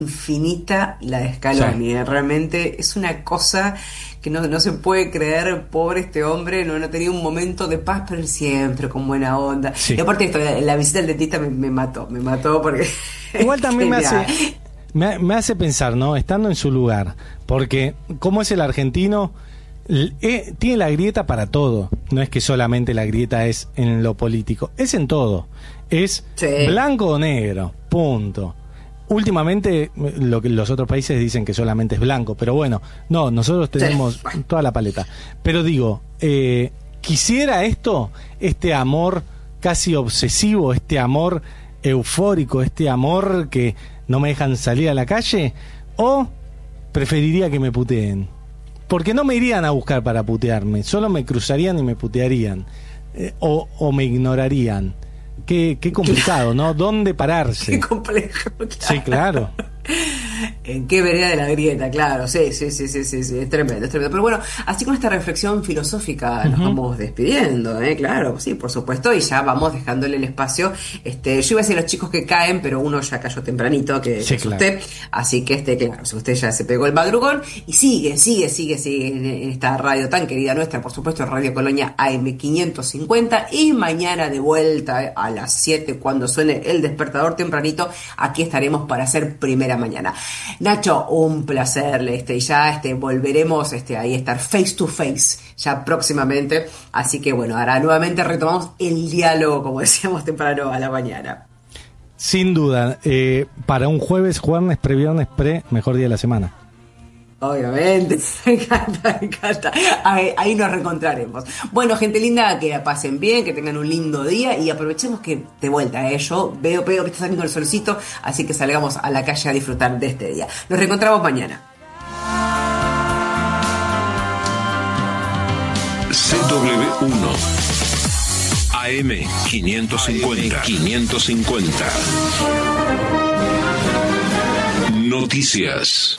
infinita la de Scaloni, Sí. realmente es una cosa que no se puede creer, pobre este hombre, no tenía un momento de paz, pero él siempre con buena onda. Sí. Y aparte de esto, la visita al dentista me mató porque... Igual también Genial. me hace pensar, ¿no? Estando en su lugar, porque como es el argentino, tiene la grieta para todo. No es que solamente la grieta es en lo político, es en todo. Es Sí. blanco o negro, punto. Últimamente lo que los otros países dicen que solamente es blanco, pero bueno, no, nosotros tenemos toda la paleta. Pero digo, quisiera este amor casi obsesivo, este amor eufórico, este amor que no me dejan salir a la calle, o preferiría que me puteen. Porque no me irían a buscar para putearme, solo me cruzarían y me putearían, o me ignorarían. Qué complicado, ¿no? ¿Dónde pararse? Qué complejo. Sí, claro. ¿En qué vereda de la grieta? Claro, sí, es tremendo, es tremendo. Pero bueno, así con esta reflexión filosófica nos vamos despidiendo, claro, sí, por supuesto, y ya vamos dejándole el espacio. Yo iba a decir los chicos que caen, pero uno ya cayó tempranito, que Sí, es claro. usted, así que claro, usted ya se pegó el madrugón y sigue en esta radio tan querida nuestra, por supuesto, Radio Colonia AM550, y mañana de vuelta a las 7 cuando suene el despertador tempranito, aquí estaremos para hacer primera mañana. Nacho, un placer, y ya volveremos ahí a estar face to face ya próximamente, así que bueno, ahora nuevamente retomamos el diálogo, como decíamos temprano a la mañana. Sin duda, para un jueves, previernes, mejor día de la semana. Obviamente, me encanta. Ahí nos reencontraremos. Bueno, gente linda, que la pasen bien, que tengan un lindo día y aprovechemos que de vuelta, yo veo que está saliendo el solcito, así que salgamos a la calle a disfrutar de este día. Nos reencontramos mañana. CW1 AM550. Noticias.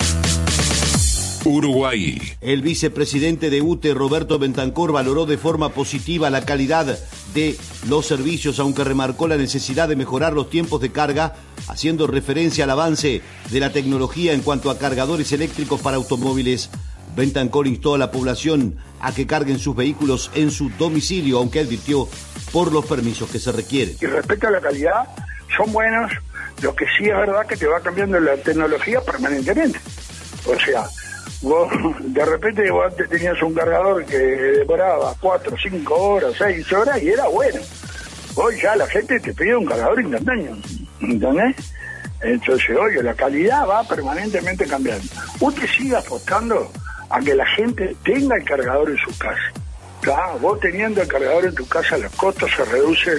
Uruguay. El vicepresidente de UTE, Roberto Bentancor, valoró de forma positiva la calidad de los servicios, aunque remarcó la necesidad de mejorar los tiempos de carga, haciendo referencia al avance de la tecnología en cuanto a cargadores eléctricos para automóviles. Bentancor instó a la población a que carguen sus vehículos en su domicilio, aunque advirtió por los permisos que se requieren. Y respecto a la calidad, son buenos. Lo que sí es verdad que te va cambiando la tecnología permanentemente. O sea, vos de repente vos antes tenías un cargador que demoraba 4, 5 horas, 6 horas y era bueno. Hoy ya la gente te pide un cargador instantáneo, ¿entendés? Entonces, oye, la calidad va permanentemente cambiando. Usted sigue apostando a que la gente tenga el cargador en su casa. Claro, vos teniendo el cargador en tu casa, los costos se reducen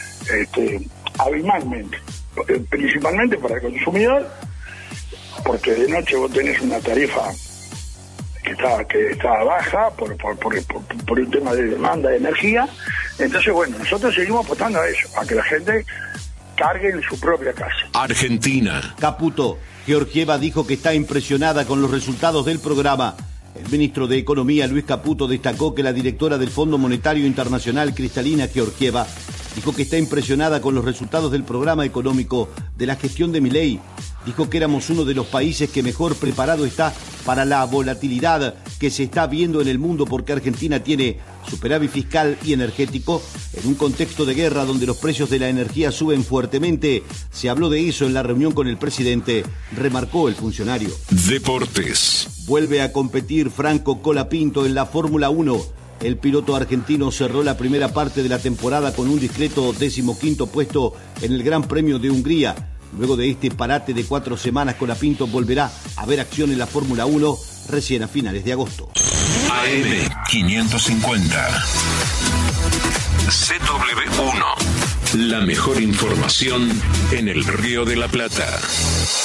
abismalmente. Principalmente para el consumidor, porque de noche vos tenés una tarifa que está baja por un tema de demanda de energía. Entonces, bueno, nosotros seguimos apostando a eso, a que la gente cargue en su propia casa. Argentina. Caputo, Georgieva dijo que está impresionada con los resultados del programa. El ministro de Economía, Luis Caputo, destacó que la directora del Fondo Monetario Internacional, Cristalina Georgieva, dijo que está impresionada con los resultados del programa económico de la gestión de Milei. Dijo que éramos uno de los países que mejor preparado está para la volatilidad que se está viendo en el mundo, porque Argentina tiene superávit fiscal y energético en un contexto de guerra donde los precios de la energía suben fuertemente. Se habló de eso en la reunión con el presidente, remarcó el funcionario. Deportes. Vuelve a competir Franco Colapinto en la Fórmula 1. El piloto argentino cerró la primera parte de la temporada con un discreto 15º puesto en el Gran Premio de Hungría. Luego de este parate de 4 semanas, Colapinto volverá a ver acción en la Fórmula 1 recién a finales de agosto. AM550. CW1. La mejor información en el Río de la Plata.